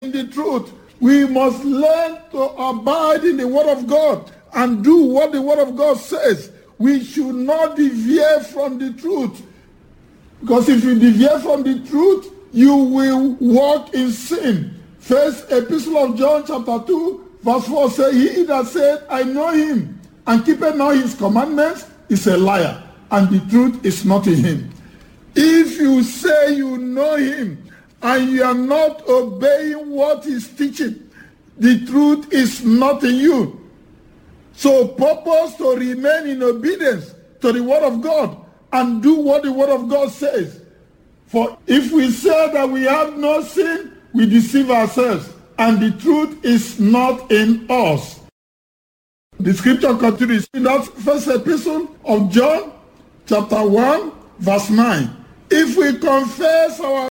in the truth. We must learn to abide in the Word of God and do what the Word of God says. We should not deviate from the truth. Because if you deviate from the truth, you will walk in sin. First Epistle of John chapter 2, verse 4 says, he that said, I know him, and keepeth not his commandments, is a liar, and the truth is not in him. If you say you know him, and you are not obeying what he's teaching, the truth is not in you. So purpose to remain in obedience to the Word of God and do what the Word of God says. For if we say that we have no sin, we deceive ourselves, and the truth is not in us. The scripture continues in that first epistle of John, chapter 1, verse 9. If we confess our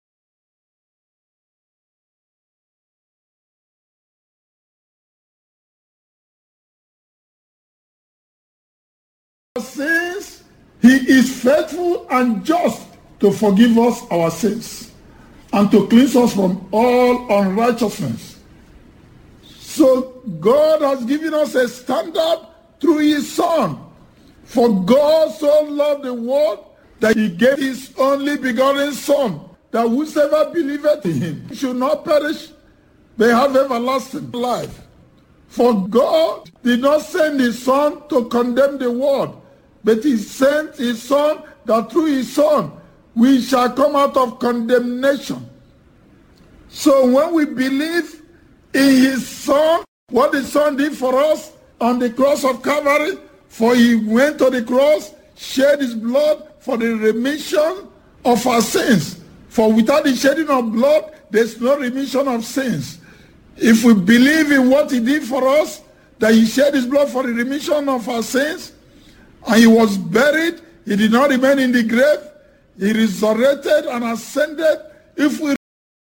sins, he is faithful and just to forgive us our sins and to cleanse us from all unrighteousness. So God has given us a standard through his Son. For God so loved the world that he gave his only begotten Son, that whosoever believeth in him should not perish, but have everlasting life. For God did not send his Son to condemn the world, but he sent his Son that through his Son we shall come out of condemnation. So when we believe in his Son, what the Son did for us on the cross of Calvary, for he went to the cross, shed his blood for the remission of our sins. For without the shedding of blood, there's no remission of sins. If we believe in what he did for us, that he shed his blood for the remission of our sins, and he was buried, he did not remain in the grave, he resurrected and ascended. If we